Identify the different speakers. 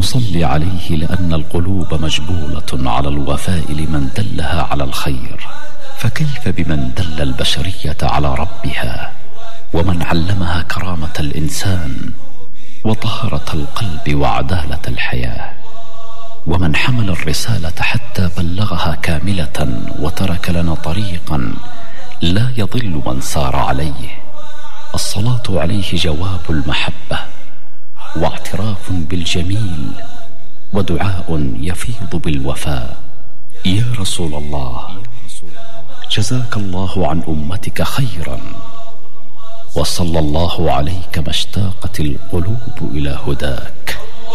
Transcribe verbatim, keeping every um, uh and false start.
Speaker 1: نصلي عليه لأن القلوب مجبولة على الوفاء لمن دلها على الخير، فكيف بمن دل البشرية على ربها، ومن علمها كرامة الإنسان وطهارة القلب وعدالة الحياة، ومن حمل الرسالة حتى بلغها كاملة وترك لنا طريقا لا يضل من سار عليه. الصلاة عليه جواب المحبة واعتراف بالجميل ودعاء يفيض بالوفاء. يا رسول الله، جزاك الله عن أمتك خيرا، وصلى الله عليك ما اشتاقت القلوب إلى هداك.